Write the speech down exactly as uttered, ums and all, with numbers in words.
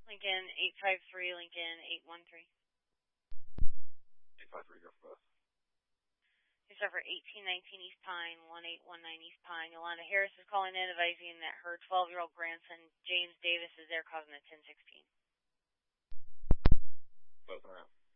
Lincoln eight five three, Lincoln eight one three. eight five three, go for both. It's over eighteen nineteen East Pine, one eight one nine East Pine. Yolanda Harris is calling in, advising that her twelve-year-old grandson, James Davis, is there causing a ten sixteen. Both around.